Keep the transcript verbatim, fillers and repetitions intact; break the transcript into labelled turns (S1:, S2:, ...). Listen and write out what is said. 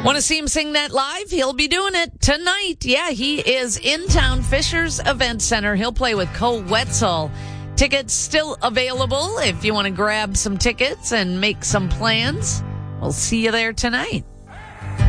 S1: Want to see him sing that live? He'll be doing it tonight. Yeah, he is in town, Fisher's Event Center. He'll play with Cole Wetzel. Tickets still available if you want to grab some tickets and make some plans. We'll see you there tonight.